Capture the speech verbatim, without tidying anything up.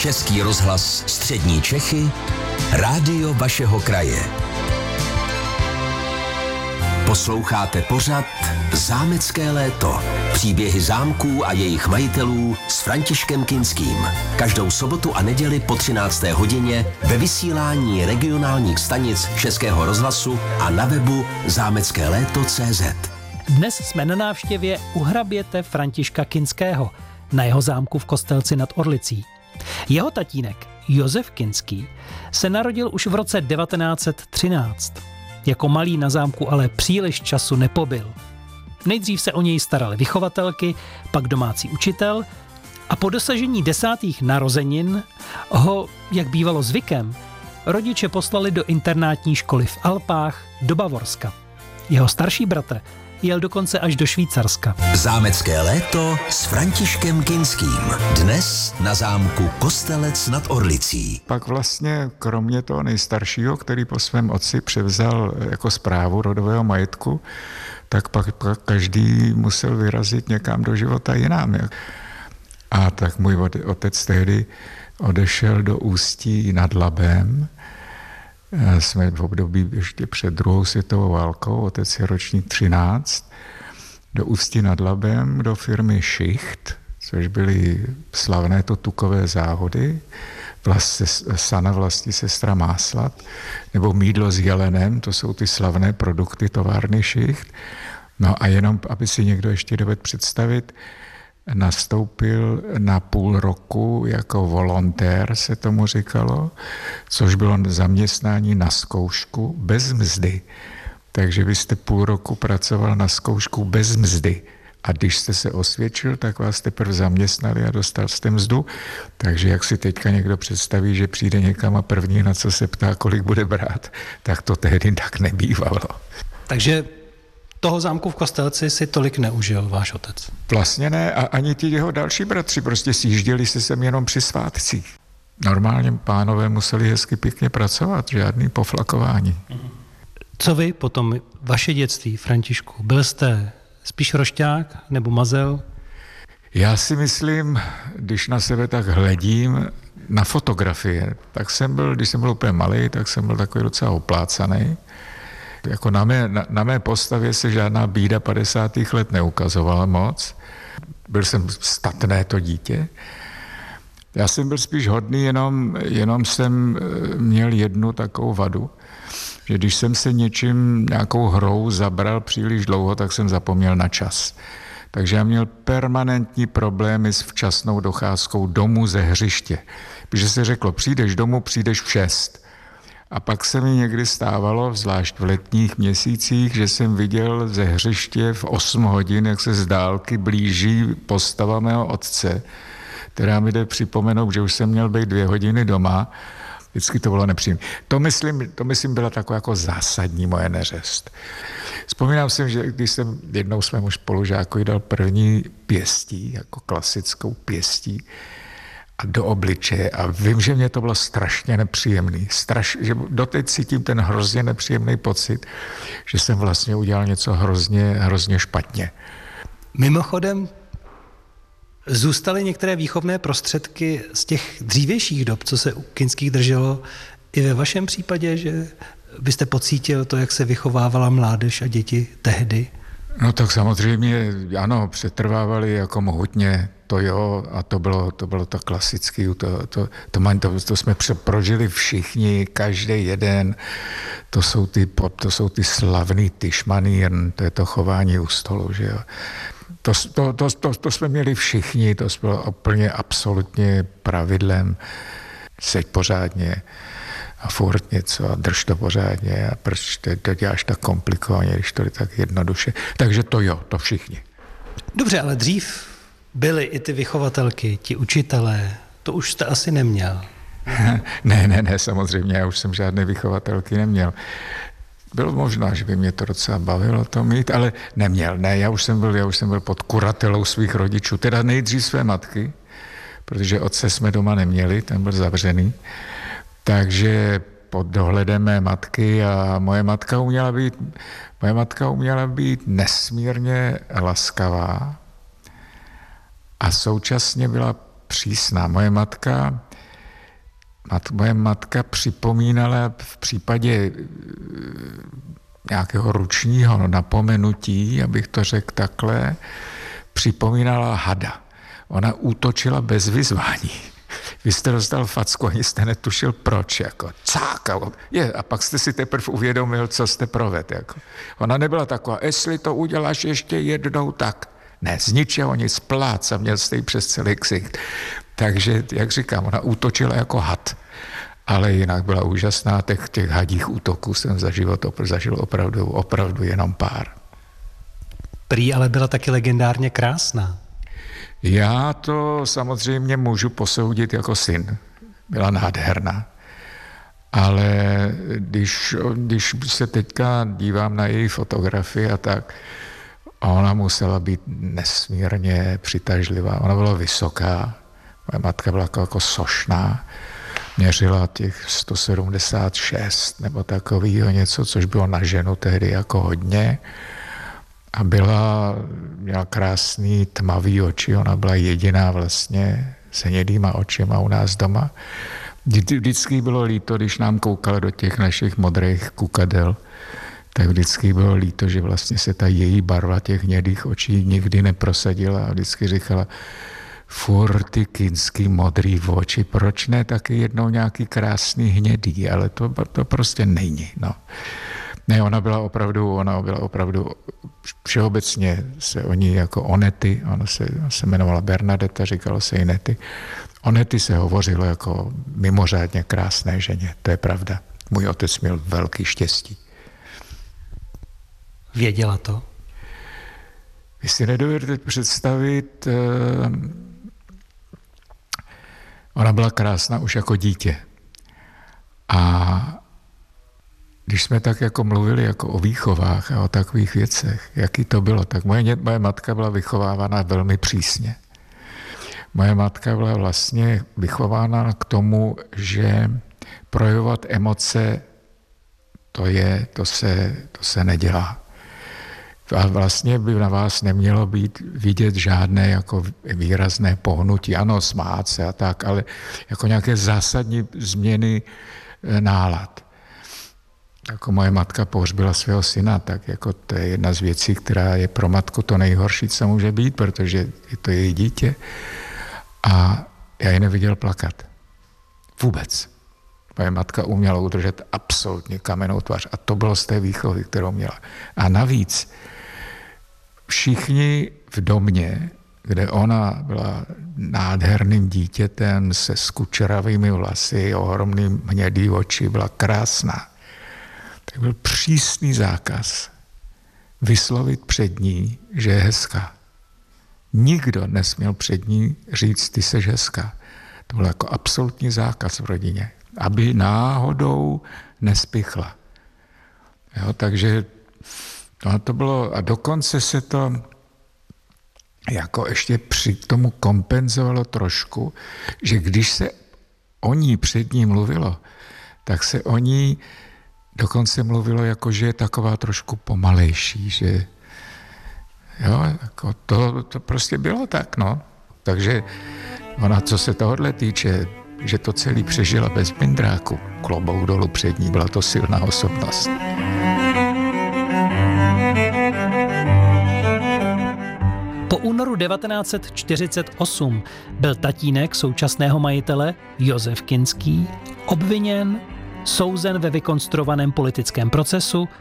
Český rozhlas Střední Čechy, rádio vašeho kraje. Posloucháte pořad Zámecké léto. Příběhy zámků a jejich majitelů s Františkem Kinským. Každou sobotu a neděli po třinácté hodině ve vysílání regionálních stanic Českého rozhlasu a na webu zámecké léto tečka cé zet. Dnes jsme na návštěvě u hraběte Františka Kinského na jeho zámku v Kostelci nad Orlicí. Jeho tatínek Josef Kinský se narodil už v roce devatenáct set třináct. Jako malý na zámku ale příliš času nepobyl. Nejdřív se o něj staraly vychovatelky, pak domácí učitel a po dosažení desátých narozenin ho, jak bývalo zvykem, rodiče poslali do internátní školy v Alpách do Bavorska. Jeho starší bratr jel dokonce až do Švýcarska. Zámecké léto s Františkem Kinským. Dnes na zámku Kostelec nad Orlicí. Pak vlastně kromě toho nejstaršího, který po svém otci převzal jako správu rodového majetku, tak pak, pak každý musel vyrazit někam do života jinam. A tak můj otec tehdy odešel do Ústí nad Labem. Jsme v období ještě před druhou světovou válkou, otec je ročník třináct, do Ústí nad Labem, do firmy Šicht, což byly slavné to tukové závody, vlast, Sana vlastní sestra Máslat, nebo mýdlo s jelenem, to jsou ty slavné produkty továrny Šicht. No a jenom, aby si někdo ještě dovedl představit, nastoupil na půl roku jako volontér, se tomu říkalo, což bylo zaměstnání na zkoušku bez mzdy. Takže vy jste půl roku pracoval na zkoušku bez mzdy. A když jste se osvědčil, tak vás teprve zaměstnali a dostal jste mzdu. Takže jak si teďka někdo představí, že přijde někam a první, na co se ptá, kolik bude brát, tak to tehdy tak nebývalo. Takže toho zámku v Kostelci si tolik neužil váš otec? Vlastně ne a ani ti jeho další bratři prostě sjížděli se sem jenom při svátcích. Normálně pánové museli hezky pěkně pracovat, žádný poflakování. Co vy potom, vaše dětství, Františku? Byl jste spíš rošťák nebo mazel? Já si myslím, když na sebe tak hledím na fotografie, tak jsem byl, když jsem byl úplně malý, tak jsem byl takový docela oplácaný. Jako na mé, na, na mé postavě se žádná bída padesátých let neukazovala moc. Byl jsem statné to dítě. Já jsem byl spíš hodný, jenom, jenom jsem měl jednu takovou vadu, že když jsem se něčím, nějakou hrou zabral příliš dlouho, tak jsem zapomněl na čas. Takže já měl permanentní problémy s včasnou docházkou domů ze hřiště. Protože se řeklo, přijdeš domů, přijdeš v šest. A pak se mi někdy stávalo, zvlášť v letních měsících, že jsem viděl ze hřiště v osm hodin, jak se z dálky blíží postava mého otce, která mi jde připomenout, že už jsem měl být dvě hodiny doma. Vždycky to bylo nepříjemné. To myslím, to myslím byla taková jako zásadní moje neřest. Vzpomínám si, že když jsem jednou svému spolužákovi dal první pěstí, jako klasickou pěstí, a do obličeje a vím, že mě to bylo strašně nepříjemný. Straš, že doteď cítím ten hrozně nepříjemný pocit, že jsem vlastně udělal něco hrozně, hrozně špatně. Mimochodem, zůstaly některé výchovné prostředky z těch dřívějších dob, co se u Kinských drželo, i ve vašem případě, že byste pocítil to, jak se vychovávala mládež a děti tehdy? No tak samozřejmě, ano, přetrvávali jako mohutně, to jo, a to bylo to, bylo to klasické, to, to, to, to, to jsme prožili všichni, každý jeden, to jsou ty, to jsou ty slavný tyšmanýrn, to je to chování u stolu, že jo. To, to, to, to, to jsme měli všichni, to bylo úplně absolutně pravidlem, seď pořádně a furt něco a drž to pořádně a proč to, to děláš tak komplikovaně, když to je tak jednoduše. Takže to jo, to všichni. Dobře, ale dřív byly i ty vychovatelky, ti učitelé, to už jste asi neměl. ne, ne, ne, samozřejmě, já už jsem žádné vychovatelky neměl. Bylo možná, že by mě to docela bavilo to mít, ale neměl, ne, já už jsem byl, já už jsem byl pod kuratelou svých rodičů, teda nejdřív své matky, protože otce jsme doma neměli, ten byl zavřený, takže pod dohledem mé matky a moje matka uměla být, moje matka uměla být nesmírně laskavá a současně byla přísná. Moje matka mat, moje matka připomínala v případě nějakého ručního napomenutí, abych to řekl takhle, připomínala hada. Ona útočila bez vyzvání. Vy jste dostal facku, ani jste netušil proč, jako cák, je, a pak jste si teprve uvědomil, co jste provedl. Jako. Ona nebyla taková, jestli to uděláš ještě jednou, tak ne, z ničeho nic plác a měl jste jí přes celý ksicht. Takže, jak říkám, ona útočila jako had, ale jinak byla úžasná, těch, těch hadích útoků jsem za život zažil opravdu, opravdu jenom pár. Prý ale byla taky legendárně krásná. Já to samozřejmě můžu posoudit jako syn. Byla nádherná. Ale když, když se teďka dívám na její fotografii a tak, ona musela být nesmírně přitažlivá. Ona byla vysoká, moje matka byla jako, jako sošná, měřila těch sto sedmdesát šest nebo takového něco, což bylo na ženu tehdy jako hodně. A byla, měla krásný tmavý oči, ona byla jediná vlastně se hnědýma očima u nás doma. Vždycky bylo líto, když nám koukala do těch našich modrých kukadel, tak vždycky bylo líto, že vlastně se ta její barva těch hnědých očí nikdy neprosadila a vždycky říkala, furt ty kinský modrý oči, proč ne taky jednou nějaký krásný hnědý, ale to, to prostě není, no. Ne, ona byla opravdu, ona byla opravdu, všeobecně se o ní jako Onety, ona se, ona se jmenovala Bernadeta, říkalo se jí Nety. Onety se hovořilo jako mimořádně krásné ženě, to je pravda. Můj otec měl velký štěstí. Věděla to? Vy si nedovedete představit, uh, ona byla krásná už jako dítě. A když jsme tak jako mluvili jako o výchovách a o takových věcech, jaký to bylo, tak moje, moje matka byla vychovávána velmi přísně. Moje matka byla vlastně vychována k tomu, že projevovat emoce, to je, to se, to se nedělá. A vlastně by na vás nemělo být vidět žádné jako výrazné pohnutí, ano, smát se a tak, ale jako nějaké zásadní změny nálad. Jako moje matka pohřbila svého syna, tak jako to je jedna z věcí, která je pro matku to nejhorší, co může být, protože je to její dítě. A já ji neviděl plakat. Vůbec. Moje matka uměla udržet absolutně kamennou tvář. A to bylo z té výchovy, kterou měla. A navíc všichni v domě, kde ona byla nádherným dítětem se skučeravými vlasy, ohromným hnědý oči, byla krásná. Tak byl přísný zákaz vyslovit před ní, že je hezká. Nikdo nesměl před ní říct, ty seš hezká. To byl jako absolutní zákaz v rodině, aby náhodou nespichla. Jo, takže no, to bylo, a dokonce se to jako ještě při tomu kompenzovalo trošku, že když se o ní před ní mluvilo, tak se o ní dokonce mluvilo jako, že je taková trošku pomalejší, že jo, jako to, to prostě bylo tak, no. Takže ona, co se tohohle týče, že to celý přežila bez mindráku, klobouk dolů před ní, byla to silná osobnost. Po únoru devatenáct set čtyřicet osm byl tatínek současného majitele Josef Kinský obviněn, souzen ve vykonstruovaném politickém procesu,